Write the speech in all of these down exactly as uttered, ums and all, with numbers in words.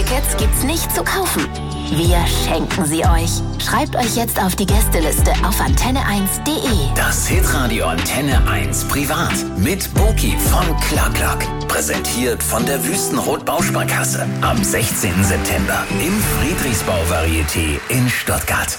Tickets gibt's nicht zu kaufen. Wir schenken sie euch. Schreibt euch jetzt auf die Gästeliste auf antenne eins punkt de. Das Hitradio Antenne eins Privat mit Boki von Clark. Präsentiert von der Wüstenrot Bausparkasse. Am sechzehnten September im Friedrichsbau Varieté in Stuttgart.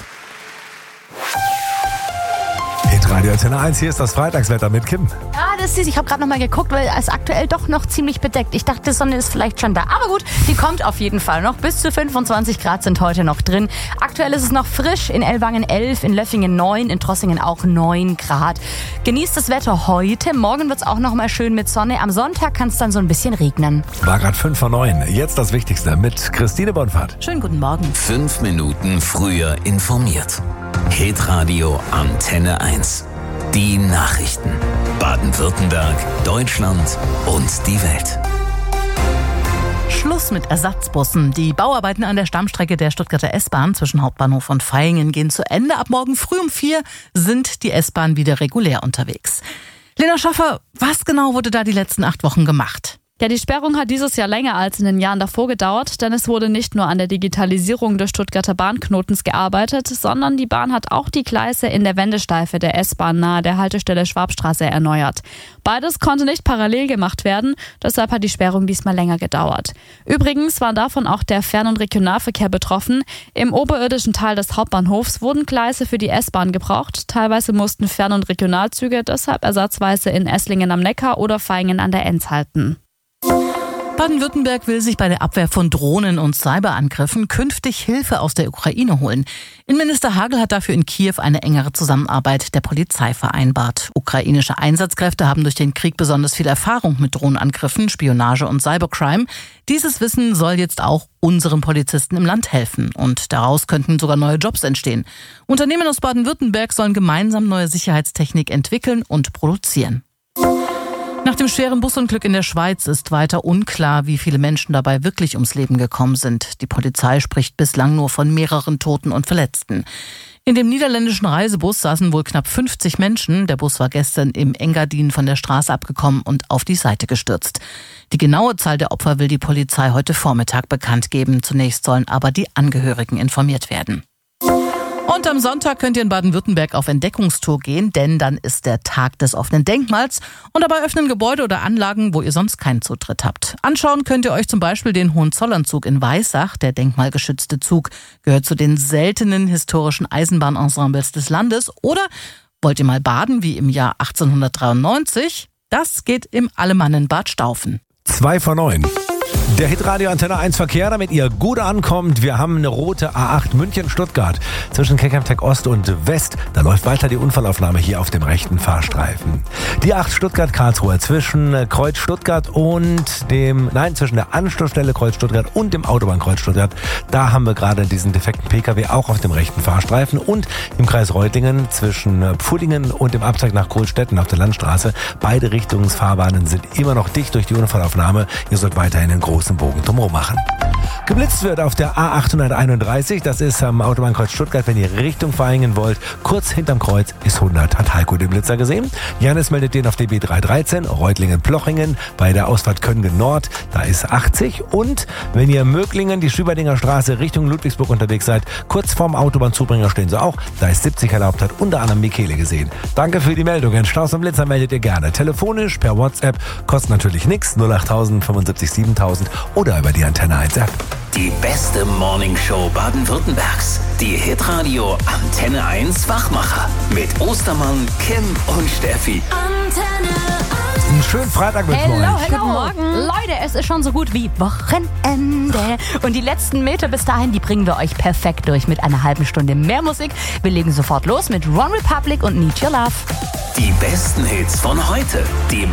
Radio Antenne eins, hier ist das Freitagswetter mit Kim. Ja, das ist, ich habe gerade noch mal geguckt, weil es aktuell doch noch ziemlich bedeckt. Ich dachte, die Sonne ist vielleicht schon da. Aber gut, die kommt auf jeden Fall noch. Bis zu fünfundzwanzig Grad sind heute noch drin. Aktuell ist es noch frisch. In Ellwangen elf, in Löffingen neun, in Trossingen auch neun Grad. Genießt das Wetter heute. Morgen wird es auch noch mal schön mit Sonne. Am Sonntag kann es dann so ein bisschen regnen. War gerade fünf vor neun. Jetzt das Wichtigste mit Christine Bonfahrt. Schönen guten Morgen. Fünf Minuten früher informiert. Hitradio Antenne eins. Die Nachrichten. Baden-Württemberg, Deutschland und die Welt. Schluss mit Ersatzbussen. Die Bauarbeiten an der Stammstrecke der Stuttgarter S-Bahn zwischen Hauptbahnhof und Vaihingen gehen zu Ende. Ab morgen früh um vier sind die S-Bahn wieder regulär unterwegs. Lena Schaffer, was genau wurde da die letzten acht Wochen gemacht? Ja, die Sperrung hat dieses Jahr länger als in den Jahren davor gedauert, denn es wurde nicht nur an der Digitalisierung des Stuttgarter Bahnknotens gearbeitet, sondern die Bahn hat auch die Gleise in der Wendesteife der S-Bahn nahe der Haltestelle Schwabstraße erneuert. Beides konnte nicht parallel gemacht werden, deshalb hat die Sperrung diesmal länger gedauert. Übrigens war davon auch der Fern- und Regionalverkehr betroffen. Im oberirdischen Teil des Hauptbahnhofs wurden Gleise für die S-Bahn gebraucht. Teilweise mussten Fern- und Regionalzüge deshalb ersatzweise in Esslingen am Neckar oder Vaihingen an der Enz halten. Baden-Württemberg will sich bei der Abwehr von Drohnen- und Cyberangriffen künftig Hilfe aus der Ukraine holen. Innenminister Hagel hat dafür in Kiew eine engere Zusammenarbeit der Polizei vereinbart. Ukrainische Einsatzkräfte haben durch den Krieg besonders viel Erfahrung mit Drohnenangriffen, Spionage und Cybercrime. Dieses Wissen soll jetzt auch unseren Polizisten im Land helfen. Und daraus könnten sogar neue Jobs entstehen. Unternehmen aus Baden-Württemberg sollen gemeinsam neue Sicherheitstechnik entwickeln und produzieren. Nach dem schweren Busunglück in der Schweiz ist weiter unklar, wie viele Menschen dabei wirklich ums Leben gekommen sind. Die Polizei spricht bislang nur von mehreren Toten und Verletzten. In dem niederländischen Reisebus saßen wohl knapp fünfzig Menschen. Der Bus war gestern im Engadin von der Straße abgekommen und auf die Seite gestürzt. Die genaue Zahl der Opfer will die Polizei heute Vormittag bekannt geben. Zunächst sollen aber die Angehörigen informiert werden. Und am Sonntag könnt ihr in Baden-Württemberg auf Entdeckungstour gehen, denn dann ist der Tag des offenen Denkmals und dabei öffnen Gebäude oder Anlagen, wo ihr sonst keinen Zutritt habt. Anschauen könnt ihr euch zum Beispiel den Hohenzollernzug in Weissach. Der denkmalgeschützte Zug gehört zu den seltenen historischen Eisenbahnensembles des Landes. Oder wollt ihr mal baden wie im Jahr achtzehnhundertdreiundneunzig? Das geht im Alemannenbad Staufen. Zwei vor neun. Der Hitradio Antenne eins Verkehr, damit ihr gut ankommt. Wir haben eine rote A acht München-Stuttgart zwischen Keckheim-Tech Ost und West. Da läuft weiter die Unfallaufnahme hier auf dem rechten Fahrstreifen. Die acht Stuttgart-Karlsruhe zwischen Kreuz Stuttgart und dem, nein, zwischen der Anschlussstelle Kreuz Stuttgart und dem Autobahnkreuz Stuttgart. Da haben wir gerade diesen defekten Pkw auch auf dem rechten Fahrstreifen und im Kreis Reutlingen zwischen Pfullingen und dem Abzweig nach Kohlstetten auf der Landstraße. Beide Richtungsfahrbahnen sind immer noch dicht durch die Unfallaufnahme. Ihr sollt weiterhin einen großen Bogen drumherum machen. Geblitzt wird auf der A achthunderteinunddreißig, das ist am Autobahnkreuz Stuttgart, wenn ihr Richtung Vaihingen wollt. Kurz hinterm Kreuz ist hundert. Hat Heiko den Blitzer gesehen? Janis meldet den auf D B dreihundertdreizehn, Reutlingen-Plochingen, bei der Ausfahrt Köngen Nord, da ist achtzig. Und wenn ihr Möglingen, die Schüberdinger Straße Richtung Ludwigsburg unterwegs seid, kurz vorm Autobahnzubringer stehen sie auch, da ist siebzig erlaubt, hat unter anderem Michele gesehen. Danke für die Meldungen. Staus und Blitzer meldet ihr gerne. Telefonisch, per WhatsApp, kostet natürlich nichts, null achttausend fünfundsiebzig siebentausend oder über die Antenne eins App. Die beste Morningshow Baden-Württembergs. Die Hitradio Antenne eins Wachmacher. Mit Ostermann, Kim und Steffi. Antenne eins. Einen schönen Freitag mit Hello, euch. hello. Guten Morgen. Leute, es ist schon so gut wie Wochenende. Und die letzten Meter bis dahin, die bringen wir euch perfekt durch mit einer halben Stunde mehr Musik. Wir legen sofort los mit One Republic und Need Your Love. Die besten Hits von heute. Die